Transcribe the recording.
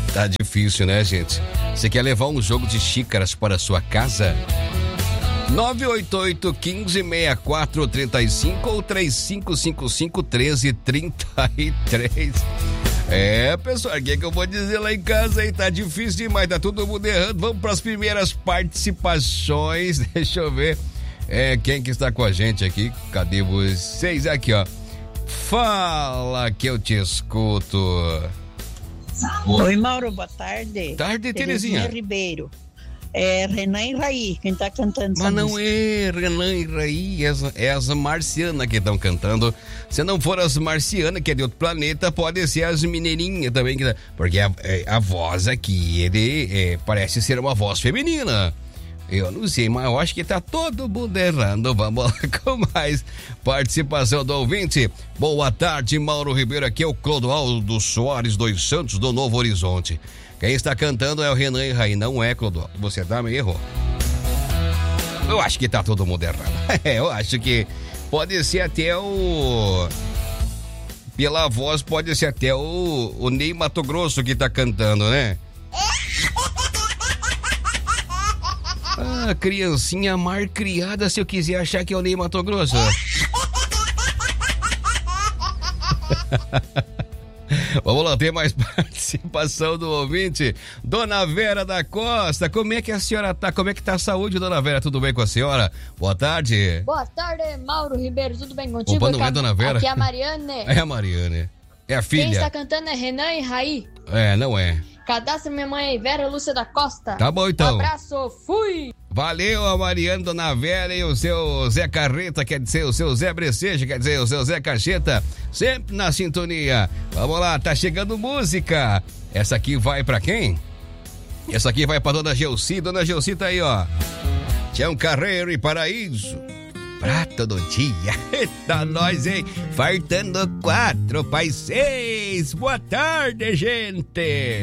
Tá difícil, né, gente? Você quer levar um jogo de xícaras para a sua casa? 988-156435 ou 3555-1333. Pessoal, o que eu vou dizer lá em casa aí? Tá difícil demais, tá todo mundo errando. Vamos para as primeiras participações. Deixa eu ver. Quem que está com a gente aqui? Cadê vocês? Aqui, ó. Fala que eu te escuto. Oi, Mauro, boa tarde. Tarde, Terezinha Ribeiro. É Renan e Raí, quem tá cantando essa Mas não música. é Renan e Raí, é as marcianas que estão cantando. Se não for as marcianas, que é de outro planeta, pode ser as mineirinhas também. Porque a voz aqui, ele parece ser uma voz feminina. Eu não sei, mas eu acho que tá todo mundo errando. Vamos lá com mais participação do ouvinte. Boa tarde, Mauro Ribeiro. Aqui é o Clodoaldo Soares dos Santos do Novo Horizonte. Quem está cantando é o Renan e Raí, não é, Clodoaldo. Você também errou. Eu acho que tá todo mundo errando. Eu acho que pode ser até pela voz, pode ser até o Ney Mato Grosso que tá cantando, né? Criancinha mal criada, se eu quiser achar que é o Ney Mato Grosso. Vamos lá, tem mais participação do ouvinte. Dona Vera da Costa, como é que a senhora tá? Como é que tá a saúde, Dona Vera? Tudo bem com a senhora? Boa tarde. Boa tarde, Mauro Ribeiro, tudo bem contigo? Opa, não é Dona Vera? Aqui é a Mariane. É a Mariane. É a filha. Quem está cantando é Renan e Raí. Não é. Cadastra minha mãe, Vera Lúcia da Costa. Tá bom, então. Um abraço, fui! Valeu, a Mariana, Dona Vera e o seu Zé Carreta, quer dizer, o seu Zé Breceja, quer dizer, o seu Zé Cacheta, sempre na sintonia. Vamos lá, tá chegando música. Essa aqui vai pra quem? Essa aqui vai pra Dona Gelsi. Dona Gelsi tá aí, ó. Tião Carreiro e Paraíso. Pra todo dia. Eita, nós, hein? Fartando 4 para 6. Boa tarde, gente.